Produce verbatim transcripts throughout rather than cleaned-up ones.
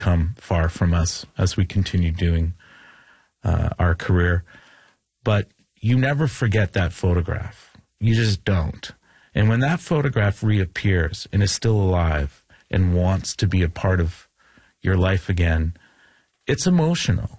come far from us as we continue doing uh, our career. But you never forget that photograph. You just don't. And when that photograph reappears and is still alive and wants to be a part of your life again, it's emotional.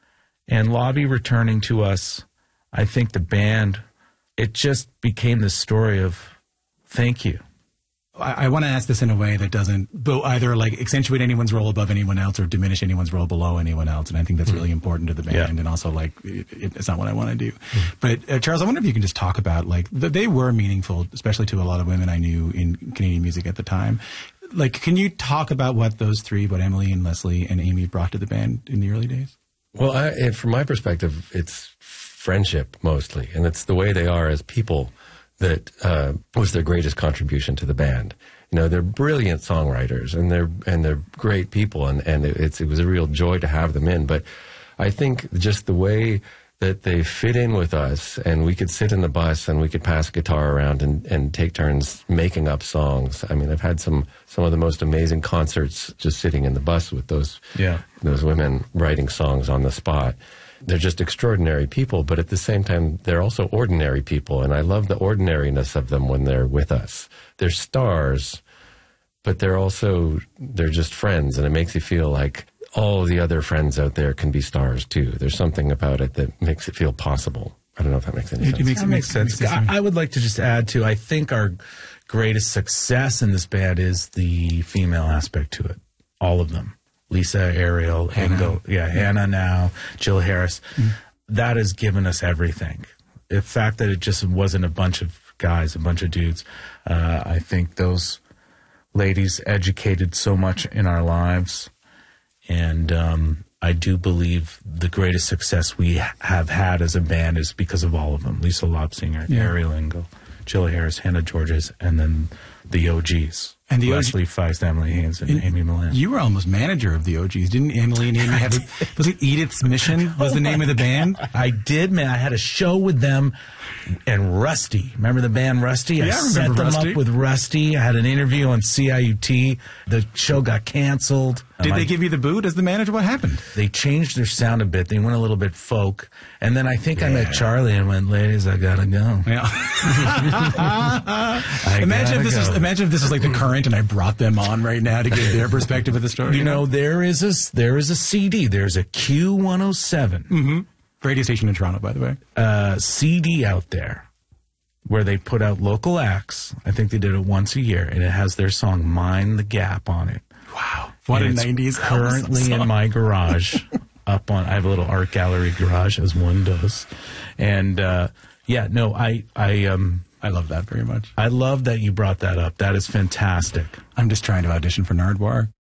And Lobby returning to us, I think the band, it just became the story of thank you. I, I want to ask this in a way that doesn't either like accentuate anyone's role above anyone else or diminish anyone's role below anyone else. And I think that's really important to the band. Yeah. And also, like, it, it's not what I want to do. Mm. But uh, Charles, I wonder if you can just talk about, like, th- they were meaningful, especially to a lot of women I knew in Canadian music at the time. Like, can you talk about what those three, what Emily and Leslie and Amy brought to the band in the early days? Well, I, and from my perspective, it's friendship mostly, and it's the way they are as people that uh, was their greatest contribution to the band. You know, they're brilliant songwriters, and they're and they're great people, and and it's it was a real joy to have them in. But I think just the way that they fit in with us, and we could sit in the bus and we could pass guitar around and, and take turns making up songs. I mean, I've had some some of the most amazing concerts just sitting in the bus with those yeah. those women writing songs on the spot. They're just extraordinary people, but at the same time, they're also ordinary people, and I love the ordinariness of them when they're with us. They're stars, but they're also, they're just friends, and it makes you feel like all the other friends out there can be stars too. There's something about it that makes it feel possible. I don't know if that makes any it, sense. It makes, that makes sense. Makes sense. I, I would like to just add to, I think our greatest success in this band is the female aspect to it. All of them. Lisa, Ariel, Engel, yeah, yeah, Hannah now, Jill Harris. Mm. That has given us everything. The fact that it just wasn't a bunch of guys, a bunch of dudes, uh, I think those ladies educated so much in our lives. And um, I do believe the greatest success we ha- have had as a band is because of all of them. Lisa Lobsinger, yeah. Ariel Engel, Jill Harris, Hannah Georges, and then the O Gs. And the Leslie O G- Feist, Emily Haynes, and, and Amy Millan. You were almost manager of the O Gs, didn't Emily and Amy have a, was it Edith's Mission was the name of the band? I did, man. I had a show with them and Rusty. Remember the band Rusty? Yeah, I, I set them Rusty. up with Rusty. I had an interview on C I U T. The show got canceled. Did um, they I, give you the boot as the manager? What happened? They changed their sound a bit. They went a little bit folk. And then I think yeah. I met Charlie and went, ladies, I gotta go. Yeah. I imagine gotta if this go. is imagine if this is like the current and I brought them on right now to give their perspective of the story. You know, there is a there is a C D. There's a Q one oh seven. Mm-hmm. Radio station in Toronto, by the way. Uh, C D out there where they put out local acts. I think they did it once a year, and it has their song "Mind the Gap" on it. Wow, one of the nineties. Currently in my garage, up on. I have a little art gallery garage, as one does, and uh, yeah, no, I I um. I love that very much. I love that you brought that up. That is fantastic. I'm just trying to audition for Nardwuar.